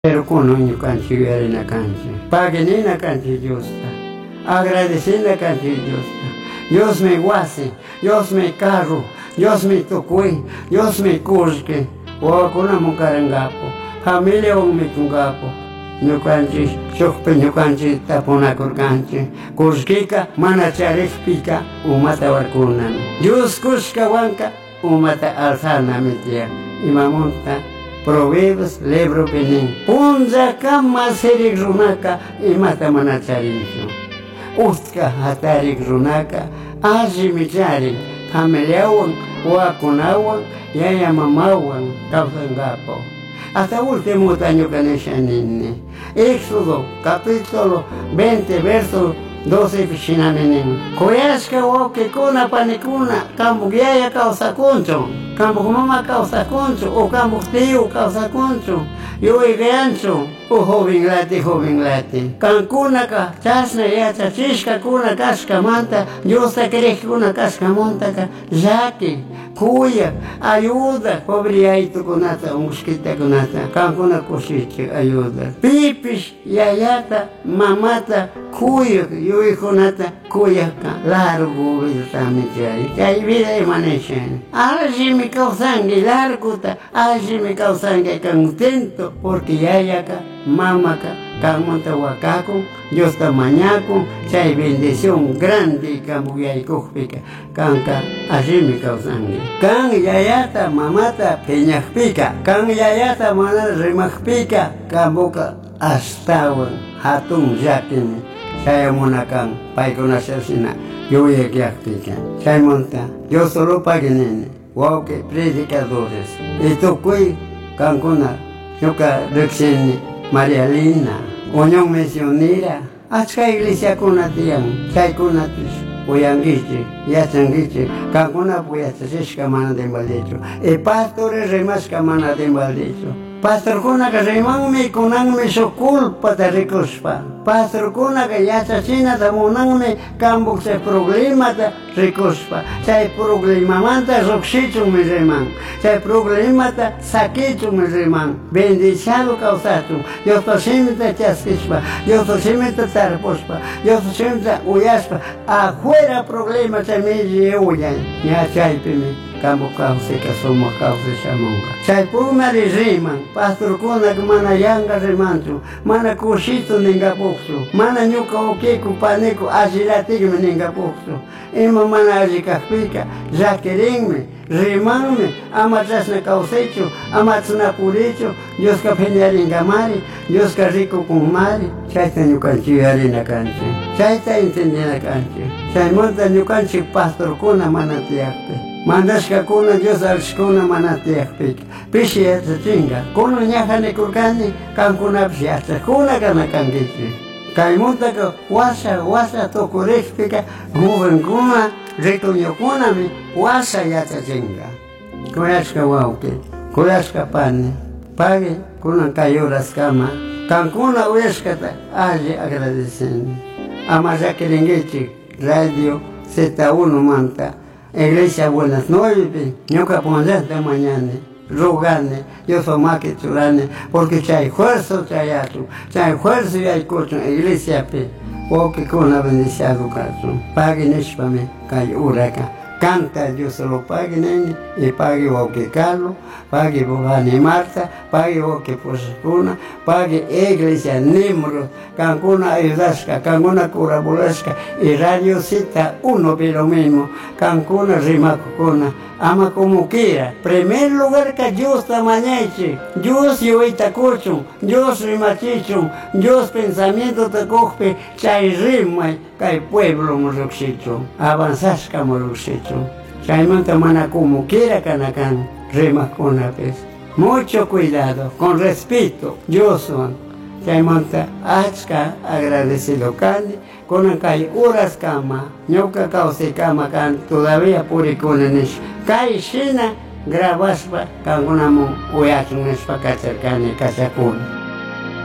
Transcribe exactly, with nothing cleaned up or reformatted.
Pero con un canchi en la cancha, paguen en la cancha justa, agradecen la cancha justa. Dios me guase, Dios me carro, Dios me tocue, Dios me cusque, o con una mucarangapo, familia o me tungapo. No canchi, chokpe no canchi, tapona con canchi, cusquica, manacharef pica, umata vacunan. Dios cusca wanca, umata alzana metia, y mamonta. Proverbs lebro penin. Punza kama serik runaka y mata manacharincho. Ustka hatarik runaka aji micharin. Hameleawan, wakunawan, yaya mamawan, kausangapo. Hasta último año caneshanine. Éxodo, capítulo veinte, verso doce piscinanen. Koyaska woke kuna panikuna, kambugiaya causa concho. Campo mama causa concho, o campo tío causa concho, yo y gancho, o joven late, joven late. Cancuna ca, chasna ya chachishka kuna casca manta, yo sa querés kuna casca monta, jaqui, cuya, ayuda, pobre ahí tu conata, un mosquita conata, cancuna cochiche, ayuda. Pipis, yayata, mamata, cuya, yo y conata, cuya, largo, también, ya hay vida y manejan. Allí me causangue larguta, allí me causangue contento, porque ya acá, mamaca, camonta huacaco, yo está mañaco, hay bendición grande, cambuya y cojpica, canca, allí me causangue. Can yayata, mamata, peñajpica, can yayata, mana remajpica, camboca, astawan, hatun yaquini, saya monacan, paicona asesina, yo voy a que actica, saya monta, yo solo paguenene. Wow, que predicadores. Esto fue Cancuna, Yoka Rexeni, María Lina, Oñón Misionera, Hasta iglesia con la tian, Chay con la tis, Oyangiche, Yachangiche, Cancuna Puyachas, Camana de Baldecho, e pastores remas Camana de Baldecho. Pastor kuna ka remang me kunang me sokul pata rekuspa. Pastor kuna ka yachachina ta munang me kambuk se problema ta rekuspa. Chay problema manta roxicho me remang. Chay problema ta saquicho me remang. Bendiciado causato. Yo to simita chaskispa. Yo to simita tarpospa. Yo to simita uyaspa. Afuera problema chay me lleuyan. Ya chay pime. Campo causa que somos causa chamonga. Chay puma de riman, pastor kuna que mana yanga remancho, mana cochito ninga poxo, mana nyuka okeku paneco agilatigo ninga poxo. Ema mana agicafpica, jaquerenme, rimanme, amachasna causecho, amatsuna purecho, Dios ka peñaringa mari, Dios ka rico con mari, chay ta nyukanchi arena canche, chay ta entendena canche, chay monta nyukanchi pastor kuna mana tiakpe. Mandashka kuna Dios alshkuna manatiakpik. Pishi yata chinga. Kuna nyahane kurkani, kankuna psiata. Kuna kana kangichi. Kaimunta ka wasa wasa tokurexpika, muven kuna, rituño kuna mi, wasa yata chinga. Kuyashka wauke, kuyashka pane, pague kuna kayuras kama, kankuna ueskata, aje agradecendo. Amaya Kerengechi, radio Z uno manta. Iglesia buenas noches, yo caponza de mañana, rogane, yo soy más que churane, porque chay fuerza chayatu, chay fuerza y hay cocho, iglesia pe, o que con la bendición caso, paguen espame, cay huraca, canta yo solo paguen y pague o que Carlos, pague Bobani Marta, pague o que Poscuna, pague iglesia Nimro, Cancuna ayudasca, Cancuna curabulasca, y radio Z uno pero mismo, Cancuna rimacuna, ama como quiera. Primer lugar que Dios tamañeche, Dios yo itacocho, Dios rimachicho, Dios pensamiento te coge, chay rima, cay pueblo moroxicho, avanzasca moroxicho, chay manta mana como quiera canacan, rimacuna pez. Mucho cuidado, con respeto, yo soy. Chay monta achka agradecido cani, con acá horas cama, ñoca causa cama can todavía puri con enish. Kai shina grabaspa, kangunamo uyachun espa kacharkani kachakun.